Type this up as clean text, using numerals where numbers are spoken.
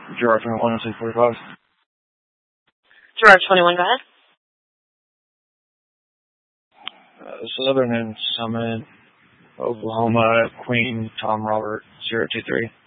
Gerard 21, 645. Gerard 21, go ahead. Southern and Summit, Oklahoma, Queen, Tom Robert, 023.